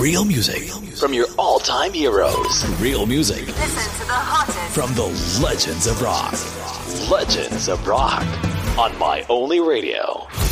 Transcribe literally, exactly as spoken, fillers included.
Real music from your all-time heroes. Real music. Listen to the hottest from the legends of rock. Legends of Rock on My Only Radio.